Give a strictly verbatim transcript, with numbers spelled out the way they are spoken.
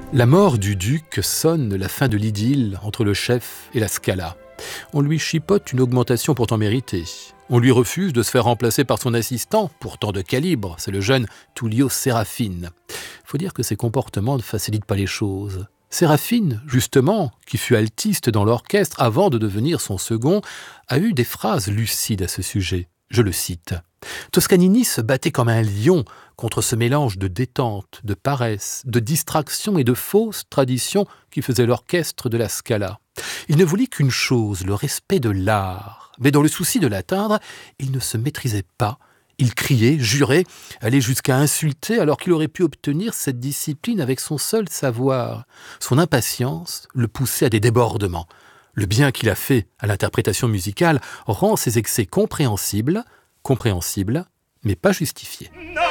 La mort du duc sonne la fin de l'idylle entre le chef et la Scala. On lui chipote une augmentation pourtant méritée. On lui refuse de se faire remplacer par son assistant, pourtant de calibre, c'est le jeune Tullio Serafine. Faut dire que ses comportements ne facilitent pas les choses. Serafine, justement, qui fut altiste dans l'orchestre avant de devenir son second, a eu des phrases lucides à ce sujet. Je le cite. Toscanini se battait comme un lion contre ce mélange de détente, de paresse, de distraction et de fausses traditions qui faisait l'orchestre de la Scala. Il ne voulait qu'une chose, le respect de l'art. Mais dans le souci de l'atteindre, il ne se maîtrisait pas. Il criait, jurait, allait jusqu'à insulter alors qu'il aurait pu obtenir cette discipline avec son seul savoir. Son impatience le poussait à des débordements. Le bien qu'il a fait à l'interprétation musicale rend ses excès compréhensibles, compréhensibles, mais pas justifiés.